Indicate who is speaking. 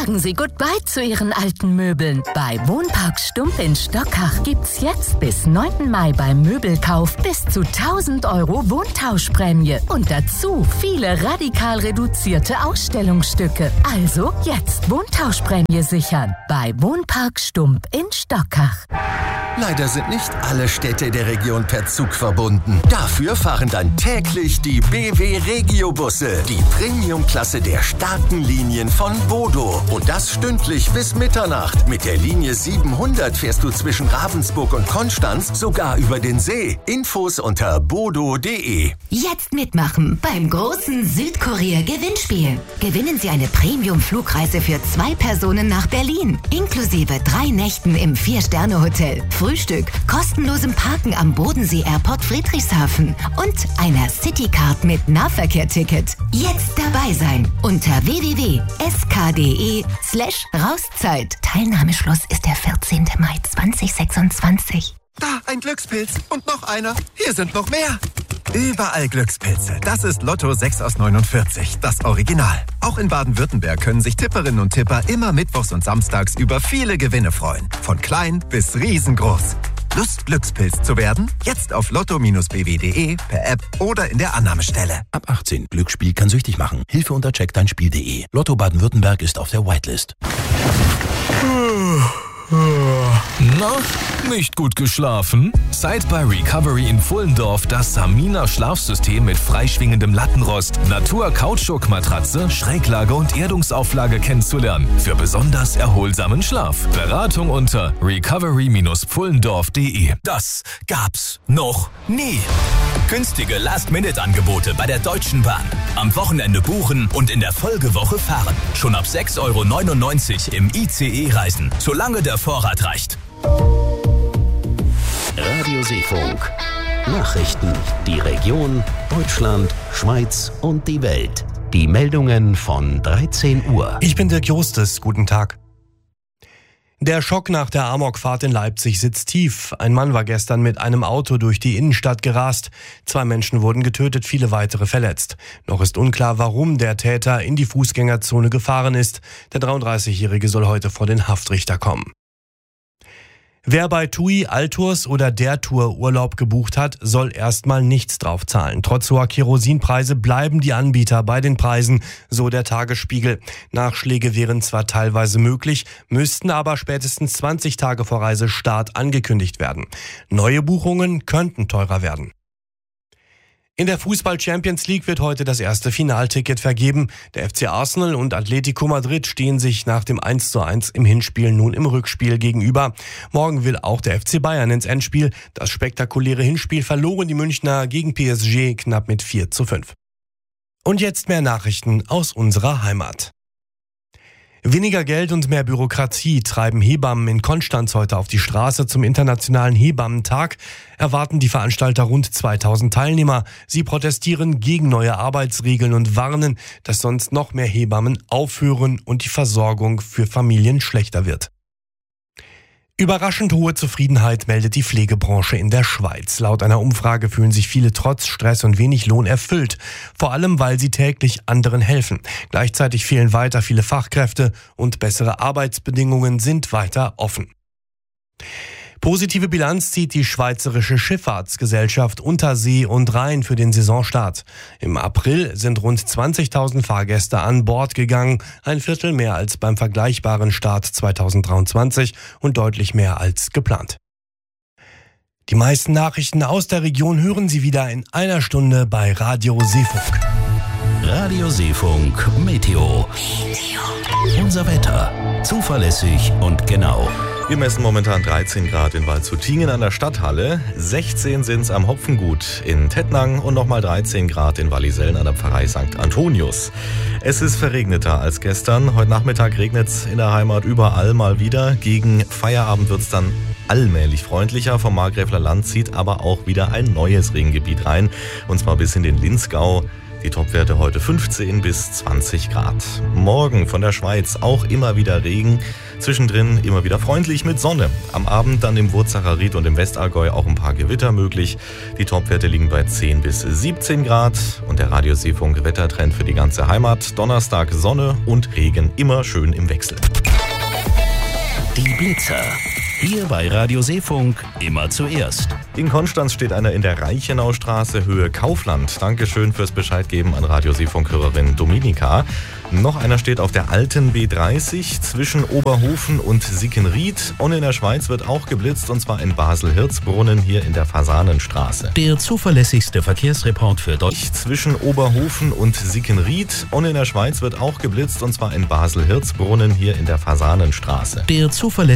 Speaker 1: Sagen Sie Goodbye zu Ihren alten Möbeln. Bei Wohnpark Stump in Stockach gibt's jetzt bis 9. Mai beim Möbelkauf bis zu 1.000 € Wohntauschprämie. Und dazu viele radikal reduzierte Ausstellungsstücke. Also jetzt Wohntauschprämie sichern. Bei Wohnpark Stump in Stockach.
Speaker 2: Leider sind nicht alle Städte der Region per Zug verbunden. Dafür fahren dann täglich die BW Regio-Busse. Die Premium-Klasse der starken Linien von Bodo. Und das stündlich bis Mitternacht. Mit der Linie 700 fährst du zwischen Ravensburg und Konstanz sogar über den See. Infos unter bodo.de.
Speaker 3: Jetzt mitmachen beim großen Südkorea-Gewinnspiel. Gewinnen Sie eine Premium-Flugreise für 2 Personen nach Berlin. Inklusive 3 Nächten im 4-Sterne-Hotel. Frühstück, kostenlosem Parken am Bodensee-Airport Friedrichshafen und einer Citycard mit Nahverkehr-Ticket. Jetzt dabei sein unter www.sk.de/Rauszeit. Teilnahmeschluss ist der 14. Mai 2026.
Speaker 4: Da, ein Glückspilz. Und noch einer. Hier sind noch mehr. Überall Glückspilze. Das ist Lotto 6 aus 49, das Original. Auch in Baden-Württemberg können sich Tipperinnen und Tipper immer mittwochs und samstags über viele Gewinne freuen. Von klein bis riesengroß. Lust, Glückspilz zu werden? Jetzt auf lotto-bw.de, per App oder in der Annahmestelle.
Speaker 5: Ab 18. Glücksspiel kann süchtig machen. Hilfe unter checkdeinspiel.de. Lotto Baden-Württemberg ist auf der Whitelist.
Speaker 6: Na, nicht gut geschlafen? Seit bei Recovery in Pfullendorf das Samina Schlafsystem mit freischwingendem Lattenrost, Natur-Kautschuk-Matratze, Schräglage und Erdungsauflage kennenzulernen. Für besonders erholsamen Schlaf. Beratung unter recovery-pfullendorf.de. Das gab's noch nie. Günstige Last-Minute-Angebote bei der Deutschen Bahn. Am Wochenende buchen und in der Folgewoche fahren. Schon ab 6,99 € im ICE reisen, solange der Vorrat reicht.
Speaker 5: Radio Seefunk. Nachrichten. Die Region, Deutschland, Schweiz und die Welt. Die Meldungen von 13 Uhr.
Speaker 7: Ich bin Dirk Justus. Guten Tag. Der Schock nach der Amokfahrt in Leipzig sitzt tief. Ein Mann war gestern mit einem Auto durch die Innenstadt gerast. 2 Menschen wurden getötet, viele weitere verletzt. Noch ist unklar, warum der Täter in die Fußgängerzone gefahren ist. Der 33-Jährige soll heute vor den Haftrichter kommen. Wer bei TUI, Altours oder der Tour Urlaub gebucht hat, soll erstmal nichts drauf zahlen. Trotz hoher Kerosinpreise bleiben die Anbieter bei den Preisen, so der Tagesspiegel. Nachschläge wären zwar teilweise möglich, müssten aber spätestens 20 Tage vor Reisestart angekündigt werden. Neue Buchungen könnten teurer werden. In der Fußball-Champions League wird heute das erste Finalticket vergeben. Der FC Arsenal und Atletico Madrid stehen sich nach dem 1:1 im Hinspiel nun im Rückspiel gegenüber. Morgen will auch der FC Bayern ins Endspiel. Das spektakuläre Hinspiel verloren die Münchner gegen PSG knapp mit 4:5. Und jetzt mehr Nachrichten aus unserer Heimat. Weniger Geld und mehr Bürokratie treiben Hebammen in Konstanz heute auf die Straße zum Internationalen Hebammentag. Erwarten die Veranstalter rund 2000 Teilnehmer. Sie protestieren gegen neue Arbeitsregeln und warnen, dass sonst noch mehr Hebammen aufhören und die Versorgung für Familien schlechter wird. Überraschend hohe Zufriedenheit meldet die Pflegebranche in der Schweiz. Laut einer Umfrage fühlen sich viele trotz Stress und wenig Lohn erfüllt. Vor allem, weil sie täglich anderen helfen. Gleichzeitig fehlen weiter viele Fachkräfte und bessere Arbeitsbedingungen sind weiter offen. Positive Bilanz zieht die Schweizerische Schifffahrtsgesellschaft Untersee und Rhein für den Saisonstart. Im April sind rund 20.000 Fahrgäste an Bord gegangen, ein Viertel mehr als beim vergleichbaren Start 2023 und deutlich mehr als geplant. Die meisten Nachrichten aus der Region hören Sie wieder in einer Stunde bei Radio Seefunk.
Speaker 5: Radio Seefunk Meteo. Unser Wetter. Zuverlässig und genau.
Speaker 8: Wir messen momentan 13 Grad in Waldshutingen an der Stadthalle, 16 sind es am Hopfengut in Tettnang und nochmal 13 Grad in Wallisellen an der Pfarrei St. Antonius. Es ist verregneter als gestern. Heute Nachmittag regnet es in der Heimat überall mal wieder. Gegen Feierabend wird es dann allmählich freundlicher. Vom Markgräfler Land zieht aber auch wieder ein neues Regengebiet rein, und zwar bis in den Linzgau. Die Topwerte heute 15 bis 20 Grad. Morgen von der Schweiz auch immer wieder Regen. Zwischendrin immer wieder freundlich mit Sonne. Am Abend dann im Wurzacher Ried und im Westallgäu auch ein paar Gewitter möglich. Die Topwerte liegen bei 10 bis 17 Grad. Und der Radio-Seefunk Wettertrend für die ganze Heimat. Donnerstag Sonne und Regen, immer schön im Wechsel.
Speaker 5: Die Blitzer. Hier bei Radio Seefunk immer zuerst.
Speaker 8: In Konstanz steht einer in der Reichenaustraße, Höhe Kaufland. Dankeschön fürs Bescheidgeben an Radio Seefunk-Hörerin Dominika. Noch einer steht auf der alten B30 zwischen Oberhofen und Sickenried. Und in der Schweiz wird auch geblitzt, und zwar in Basel-Hirzbrunnen hier in der Fasanenstraße.
Speaker 5: Der zuverlässigste Verkehrsreport für Deutschland.
Speaker 8: Zwischen Oberhofen und Sickenried. Und in der Schweiz wird auch geblitzt, und zwar in Basel-Hirzbrunnen hier in der Fasanenstraße.
Speaker 5: Der zuverlässigste